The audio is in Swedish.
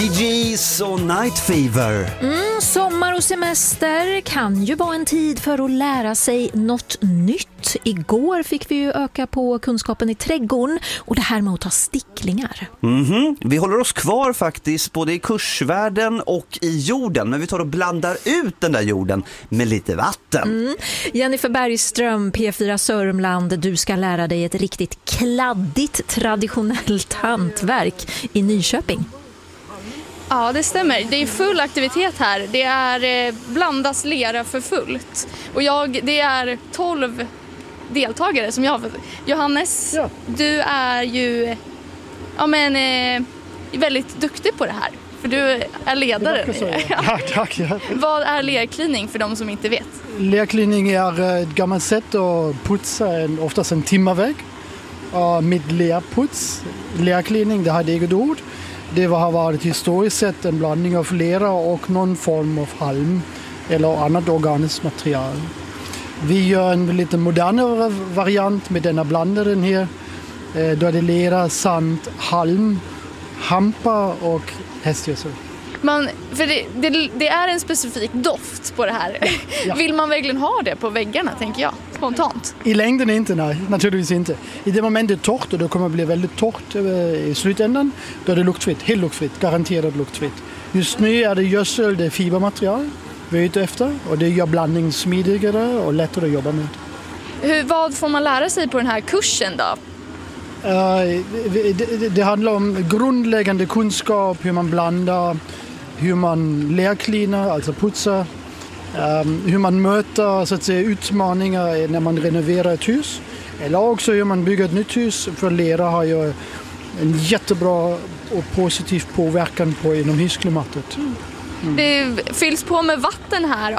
Bee Gees och Night Fever. Sommar och semester kan ju vara en tid för att lära sig något nytt. Igår fick vi ju öka på kunskapen i trädgården och det här med att ta sticklingar. Vi håller oss kvar faktiskt både i kursvärlden och i jorden, men vi tar och blandar ut den där jorden med lite vatten. Jennifer Bergström, P4 Sörmland, du ska lära dig ett riktigt kladdigt traditionellt hantverk i Nyköping. Ja, det stämmer. Det är full aktivitet här. Det är blandas lera för fullt. Och det är 12 deltagare som jag har. Johannes, du är ju väldigt duktig på det här. För du är ledare. Ja, tack. Ja. Vad är lerklining för de som inte vet? Lerklining är ett gammalt sätt att putsa oftast en timmervägg. Med lerputs, lerklining, det har ett eget ord. Det har varit historiskt sett en blandning av lera och någon form av halm eller annat organiskt material. Vi gör en lite modernare variant med denna blandaren här. Då är det lera, sand, halm, hampa och hästgödsel. För det är en specifik doft på det här. Ja. Vill man verkligen ha det på väggarna, tänker jag, spontant? I längden inte, nej, naturligtvis inte. I det moment det är torrt och det kommer att bli väldigt torrt i slutändan, då är det luktfritt, helt luktfritt, garanterat luktfritt. Just nu är det gödsel, det är fibermaterial vi är ute efter och det gör blandning smidigare och lättare att jobba med. Vad får man lära sig på den här kursen då? Det handlar om grundläggande kunskap, hur man blandar, hur man lerklinar, alltså putsar, hur man möter så att säga, utmaningar när man renoverar ett hus. Eller också hur man bygger ett nytt hus, för lera har ju en jättebra och positiv påverkan på inomhusklimatet. Det fylls på med vatten här